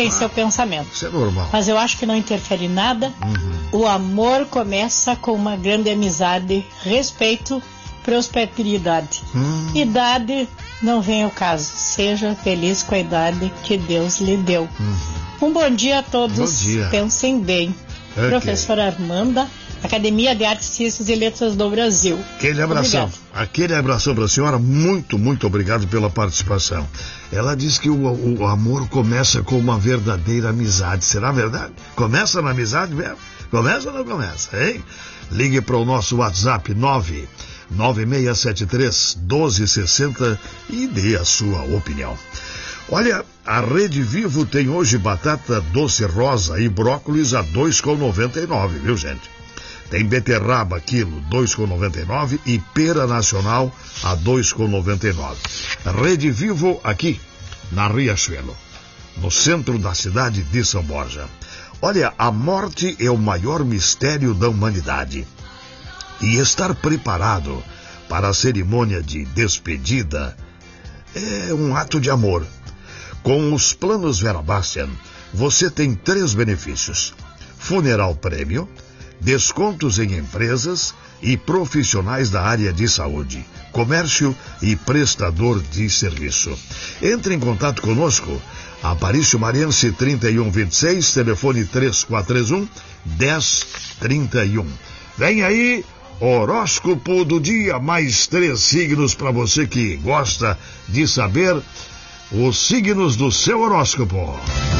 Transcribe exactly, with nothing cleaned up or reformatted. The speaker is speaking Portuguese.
tem ah, seu pensamento. Isso é normal. Mas eu acho que não interfere em nada. Uhum. O amor começa com uma grande amizade, respeito, prosperidade. Hum. Idade não vem ao caso. Seja feliz com a idade que Deus lhe deu. Uhum. Um bom dia a todos. Bom dia. Pensem bem. Okay. Professora Armanda, Academia de Artes, Ciências e Letras do Brasil. Aquele abração. Obrigado. Aquele abração para a senhora. Muito, muito obrigado pela participação. Ela diz que o, o amor começa com uma verdadeira amizade. Será verdade? Começa na amizade mesmo? Começa ou não começa, hein? Ligue para o nosso WhatsApp nove nove seis sete três um dois seis zero e dê a sua opinião. Olha, a Rede Vivo tem hoje batata doce rosa e brócolis a dois reais e noventa e nove centavos, viu, gente? Tem beterraba quilo dois reais e noventa e nove centavos e pera nacional a dois reais e noventa e nove centavos. Rede Vivo aqui na Riachuelo, no centro da cidade de São Borja. Olha, a morte é o maior mistério da humanidade. E estar preparado para a cerimônia de despedida é um ato de amor. Com os planos Vera Bastian, você tem três benefícios: funeral prêmio, descontos em empresas e profissionais da área de saúde, comércio e prestador de serviço. Entre em contato conosco, Aparício Mariense trinta e um vinte e seis, telefone três quatro três um, um zero três um. Vem aí, horóscopo do dia, mais três signos para você que gosta de saber os signos do seu horóscopo.